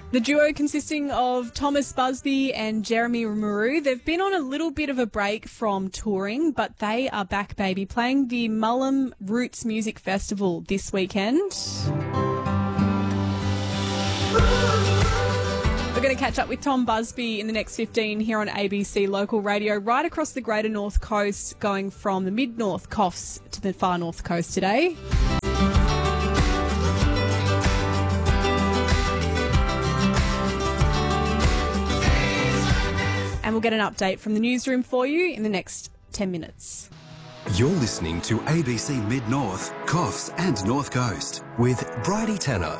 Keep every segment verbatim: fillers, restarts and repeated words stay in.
The duo consisting of Thomas Busby and Jeremy Maru, they've been on a little bit of a break from touring, but they are back, baby, playing the Mullum Roots Music Festival this weekend. We're going to catch up with Tom Busby in the next fifteen here on A B C Local Radio, right across the Greater North Coast, going from the mid-north Coffs to the far north coast today. And we'll get an update from the newsroom for you in the next ten minutes. You're listening to A B C Mid-North, Coffs and North Coast with Bridie Tanner.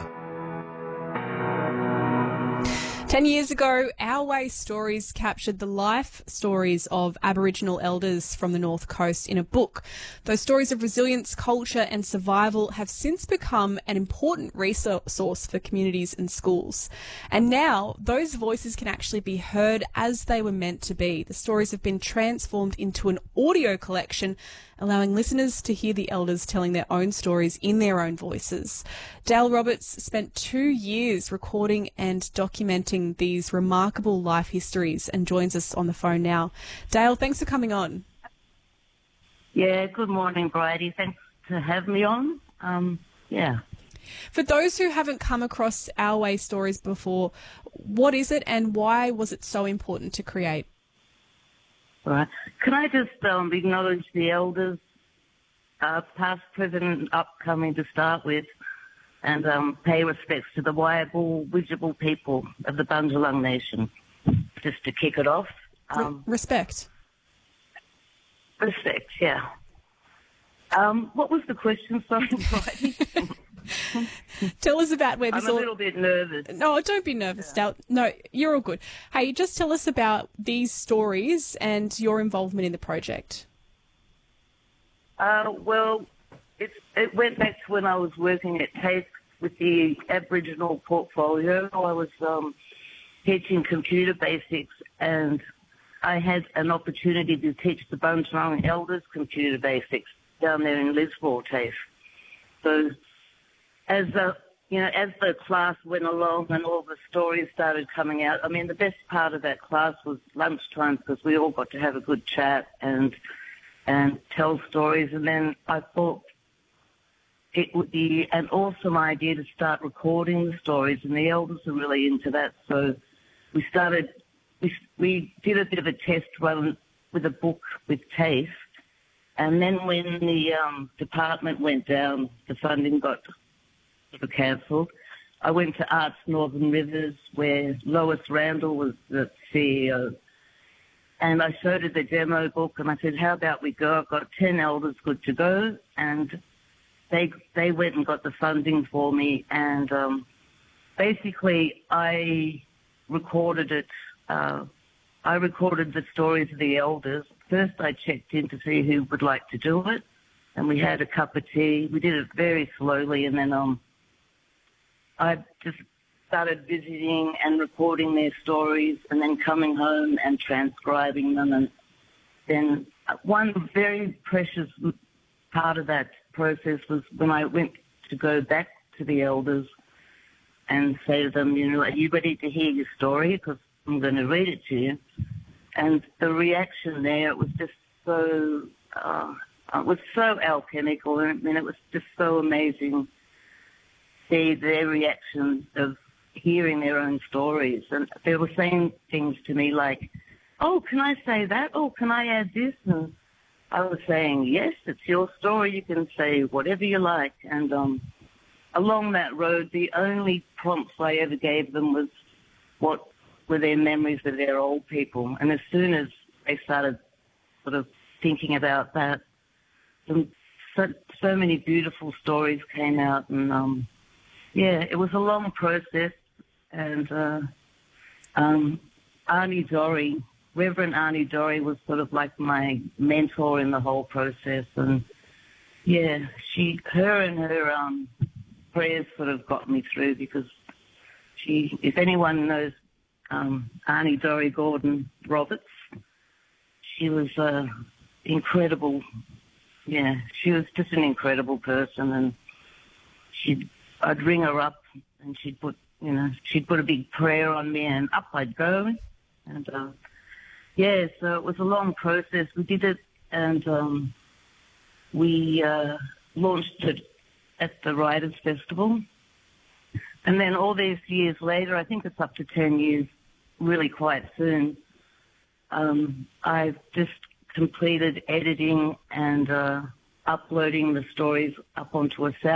Ten years ago, Our Way Stories captured the life stories of Aboriginal elders from the North Coast in a book. Those stories of resilience, culture and survival have since become an important resource for communities and schools. And now those voices can actually be heard as they were meant to be. The stories have been transformed into an audio collection, allowing listeners to hear the elders telling their own stories in their own voices. Dale Roberts spent two years recording and documenting these remarkable life histories and joins us on the phone now. Dale, thanks for coming on. Yeah, good morning, Bridie. Thanks for having me on. Um, yeah. For those who haven't come across Our Way Stories before, what is it and why was it so important to create? All right. Can I just um, acknowledge the elders, uh, past, present, and upcoming to start with, and um, pay respects to the Waiabul, Widjabul people of the Bundjalung Nation, just to kick it off. Um, Re- respect. Respect, yeah. Um, what was the question, sorry, Bridie? Tell us about where this I'm a all... little bit nervous. No, don't be nervous, Yeah. Dale. No, you're all good. Hey, just tell us about these stories and your involvement in the project. Uh, well, it, it went back to when I was working at TAFE with the Aboriginal portfolio. I was um, teaching computer basics, and I had an opportunity to teach the Bundjalung elders computer basics down there in Lismore, TAFE. So as the, you know, as the class went along and all the stories started coming out, I mean, the best part of that class was lunchtime because we all got to have a good chat and and tell stories. And then I thought it would be an awesome idea to start recording the stories, and the elders are really into that. So we started, we, we did a bit of a test run with a book with TAFE, and then when the um, department went down, the funding got cancelled. I went to Arts Northern Rivers, where Lois Randall was the C E O, and I showed her the demo book, and I said, how about we go? I've got ten elders good to go, and they they went and got the funding for me, and um, basically I recorded it. Uh, I recorded the stories of the elders. First I checked in to see who would like to do it, and we had a cup of tea. We did it very slowly, and then um, I just started visiting and recording their stories and then coming home and transcribing them. And then one very precious part of that process was when I went to go back to the elders and say to them, you know, are you ready to hear your story? Because I'm going to read it to you. And the reaction there, it was just so, uh, it was so alchemical. I mean, it was just so amazing. See their reaction of hearing their own stories. And they were saying things to me like, oh, can I say that? Oh, can I add this? And I was saying, yes, it's your story. You can say whatever you like. And um, along that road, the only prompts I ever gave them was what were their memories of their old people. And as soon as they started sort of thinking about that, some, so, so many beautiful stories came out. And, um, yeah, it was a long process. And uh, um, Arnie Dorry, Reverend Arnie Dorry was sort of like my mentor in the whole process. And, yeah, she, her and her um, prayers sort of got me through because she, if anyone knows um, Arnie Dorry Gordon Roberts, she was uh, incredible. Yeah, she was just an incredible person. And she'd, I'd ring her up and she'd put you know, she'd put a big prayer on me and up I'd go. And, uh, yeah, so it was a long process. We did it and um, we uh, launched it at the Writers' Festival. And then all these years later, I think it's up to ten years, really quite soon, um, I've just completed editing and uh, uploading the stories up onto a